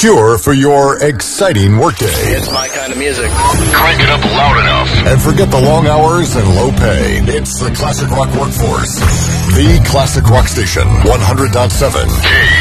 cure for your exciting workday. It's my kind of music. Crank it up loud enough. And forget the long hours and low pay. It's the Classic Rock Workforce. The Classic Rock Station, 100.7.